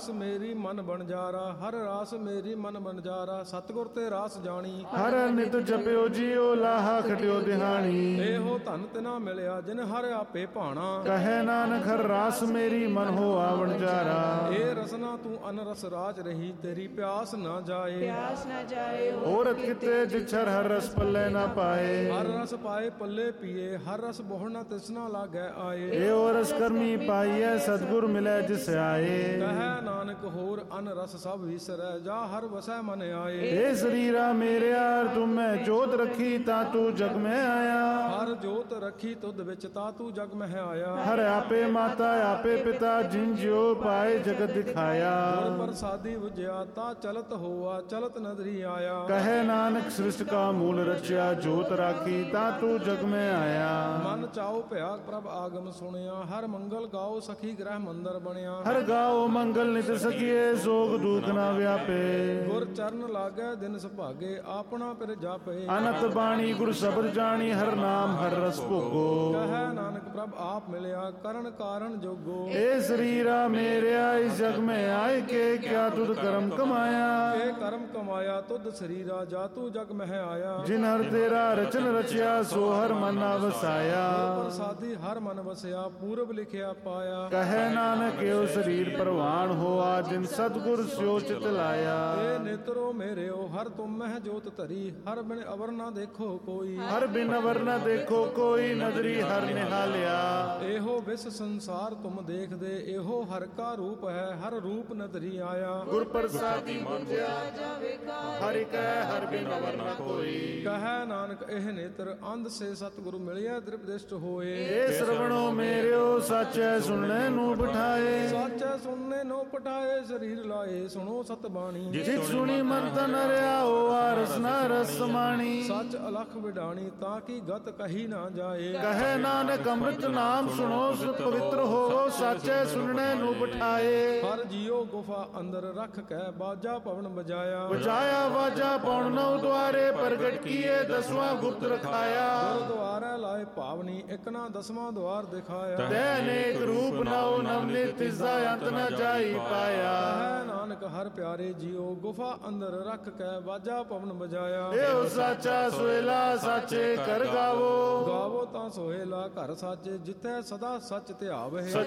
ਰਾਸ ਮੇਰੀ ਮਨ ਬਣਜਾਰਾ, ਹਰ ਰਾਸ ਮੇਰੀ ਮਨ ਬਣਜਾਰਾ, ਸਤਿਗੁਰ ਤੇ ਰਾਸ ਜਾਣੀ। ਹਰ ਨਿਤ ਜਪਿਓ ਜੀਓ, ਲਾਹਾ ਖਟਿਓ ਦਿਹਾਣੀ। ਇਹੋ ਧਨ ਤਿਨਾ ਮਿਲਿਆ, ਜਿਨ ਹਰ ਆਪੇ ਭਾਣਾ। ਕਹੈ ਨਾਨਕ ਹਰ ਰਾਸ ਮੇਰੀ, ਮਨ ਹੋ ਆਵਣਜਾਰਾ। ਇਹ ਰਸਨਾ ਤੂੰ ਅਨਰਸ ਰਾਜ ਰਹੀ, ਤੇਰੀ ਪਿਆਸ ਨਾ ਜਾਏ। ਪਿਆਸ ਨਾ ਜਾਏ ਔਰਤ ਕਿਤੇ ਜਿਛਰ ਹਰ ਰਸ ਪੱਲੇ ਨਾ ਪਾਏ। ਹਰ ਰਸ ਪਾਏ ਪੱਲੇ ਪੀਏ, ਹਰ ਰਸ ਬਹੁ ਨਾ ਤਿਸਨਾ ਲਾਗੈ ਆਏ। ਇਹੋ ਰਸ ਕਰਮੀ ਪਾਈਐ, ਸਤਿਗੁਰ ਮਿਲੈ ਜਿਸ ਆਏ। ਕਹੈ ਨਾਨਕ ਹੋਰ ਅਨ ਰਸ ਸਭ ਵਿਸਰੈ, ਜਾ ਹਰ ਵਸੈ ਮਨ ਆਏ। ਏ ਸਰੀਰਾ ਮੇਰਿਆ, ਤੁਮ ਮੈਂ ਜੋਤ ਰੱਖੀ, ਤਾਂ ਤੂੰ ਜਗ ਮੈਂ ਆਇਆ। ਹਰ ਜੋਤ ਰੱਖੀ ਤੁਧ ਵਿੱਚ, ਤਾ ਤੂੰ ਜਗ ਮਹਿ ਆਇਆ। ਹਰ ਆਪੇ ਮਾਤਾ ਆਪੇ ਪਿਤਾ, ਜਿਨ ਜਿਉ ਪਾਏ ਜਗਤ ਦਿਖਾਇਆ। ਗੁਰ ਪ੍ਰਸਾਦੀ ਬੁਝਿਆ, ਤਾ ਚਲਤ ਹੋਆ, ਚਲਤ ਨਦਰੀ ਆਇਆ। ਕਹੈ ਨਾਨਕ ਸ੍ਰਿਸ਼ਟ ਕਾ ਮੂਲ ਰਚਿਆ, ਜੋਤ ਰਾਖੀ, ਤਾਂ ਤੂੰ ਜਗ ਮੈਂ ਆਇਆ। ਮਨ ਚਾਉ ਭਇਆ ਪ੍ਰਭ ਆਗਮ ਸੁਣਿਆ, ਹਰ ਮੰਗਲ ਗਾਓ ਸਖੀ ਗ੍ਰਹਿ ਮੰਦਰ ਬਣਿਆ। ਹਰ ਗਾਓ ਮੰਗਲ ਨਿਤ ਸਖੀਏ, ਸੋਗ ਦੁਖ ਨਾ ਵਿਆਪੇ। ਗੁਰ ਚਰਨ ਲਾਗੈ ਦਿਨ ਸੁਭਾਗੇ, ਆਪਣਾ ਪਿਰ ਜਾਪੇ। ਅਨੰਤ ਬਾਣੀ ਗੁਰ ਸ਼ਬਦ ਜਾਣੀ, ਹਰ ਨਾਮ ਹਰ ਰਸ ਭੋਗੋ। ਕਹੈ ਨਾਨਕ ਪ੍ਰਭ ਆਪ ਮਿਲਿਆ, ਕਰਨ ਕਾਰਨ ਜੋਗੋ। ਏ ਸਰੀਰਾ ਮੇਰਿਆ, ਇਸ ਜਗ ਮੈਂ ਆਏ ਕੇ, ਕਿਆ ਤੁਧ ਕਰਮ ਕਮਾਇਆ। ਇਹ ਕਰਮ ਕਮਾਇਆ ਤੁਧ ਸਰੀਰਾ, ਜਾ ਤੂੰ ਜਗ ਮਹਿ ਆਇਆ। ਜਿਨ ਹਰ ਤੇਰਾ ਰਚਨ ਰਚਿਆ, ਸੋ ਹਰ ਮਨ ਵਸਾਇਆ। ਪ੍ਰਸਾਦੀ ਹਰ ਮਨ ਵਸਿਆ, ਪੂਰਬ ਲਿਖਿਆ ਪਾਇਆ। ਕਹੈ ਨਾਨਕ ਏਉ ਸਰੀਰ ਪ੍ਰਵਾਨ ਹੋਆ, ਜਿਨ ਸਤਿਗੁਰ ਸਿਓ ਚਿਤ ਲਾਇਆ। ਏ ਨੇਤਰੋ ਮੇਰਿਓ, ਹਰ ਤੁਮ ਮਹਿ ਜੋਤ ਧਰੀ, ਹਰ ਬਿਨ ਅਵਰ ਨਾ ਦੇਖੋ ਕੋਈ। ਹਰ ਬਿਨ ਅਵਰ ਨ ਦੇਖੋ ਕੋਈ, ਨਦਰੀ ਹਰ ਨਿਹਾਲਿਆ। ਇਹੋ ਵਿਸ ਸੰਸਾਰ ਤੁਮ ਦੇਖਦੇ, ਇਹੋ ਹਰ ਕਾ ਰੂਪ ਹੈ, ਹਰ ਰੂਪ ਨਦਰੀ ਆਇਆ। ਗੁਰ ਪ੍ਰਸਾਦੀ ਬੁਝਿਆ, ਹਰਿ ਕੈ ਹਰ ਬਿਨ ਅਵਰ ਨ ਕੋਈ। ਕਹੈ ਨਾਨਕ ਇਹ ਨੇਤਰ, ਅੰਧ ਸੇ ਸਤਿਗੁਰੂ ਮਿਲਿਆ, ਤ੍ਰਿਪਦਿਸ਼ਟ ਹੋਏ। ਏ ਸਰਵਣੋ ਮੇਰਿਓ, ਸਾਚੈ ਸੁਣਨੇ ਨੂੰ ਬਿਠਾਏ। ਸਾਚੈ ਸੁਣਨੇ ਨੂੰ ਪਟਾਏ, ਸਰੀਰ ਲਾਏ ਸੁਣੋ ਸਤ ਬਾਣੀ। ਜਿਤ ਸੁਣੀ ਮਨ ਤਨ ਰਿਆ, ਹੋਆ ਰਸਨਾ ਰਸ ਸਮਾਣੀ। ਸੱਚ ਅਲਖ ਵਿਡਾਣੀ, ਤਾਂ ਕੀ ਗਤ ਕਹੀ ਨਾ ਜਾਏ। ਕਹੈ ਨਾਨਕ ਅੰਮ੍ਰਿਤ ਨਾਮ ਸੁਣੋ, ਸੁ ਪਵਿੱਤਰ ਹੋਵੋ, ਸਾਚੈ ਸੁਣਨੇ ਨੂੰ ਬਿਠਾਏ। ਹਰ ਜੀਓ ਗੁਫਾ ਅੰਦਰ ਰੱਖ ਕੇ, ਬਾਜਾ ਪਵਨ ਬਜਾਇਆ। ਬਜਾਇਆ ਵਾਜਾ ਪੌਣ ਨਉ ਦੁਆਰੇ, ਪ੍ਰਗਟ ਕੀਏ ਦਸਵਾਂ ਗੁਪਤ ਰਖਾਇਆ। ਗੁਰਦੁਆਰਾ ਲਾਏ ਭਾਵਨੀ, ਇੱਕ ਨਾ ਦਸਵਾਂ ਦੁਆਰ ਦਿਖਾਇਆ। ਤੈ ਅਨੇਕ ਰੂਪ ਨਉ ਨਵਨੀਤ, ਤਿਸਦਾ ਅੰਤ ਨ ਜਾਈ ਪਾਇਆ। ਕਹੈ ਨਾਨਕ ਹਰ ਪਿਆਰੇ ਜੀਓ, ਗੁਫਾ ਅੰਦਰ ਰੱਖ ਕੇ, ਬਾਜਾ ਪਵਨ ਬਜਾਇਆ। ਏਉ ਸਾਚਾ ਸੁਹੇਲਾ, ਸਾਚੇ ਕਰ ਗਾਵੋ। ਗਾਵੋ ਤਾਂ ਸੋਹੇਲਾ ਘਰ ਸਾਚੇ, ਜਿੱਥੈ ਸਦਾ ਸੱਚ ਧਿਆਵਹਿ।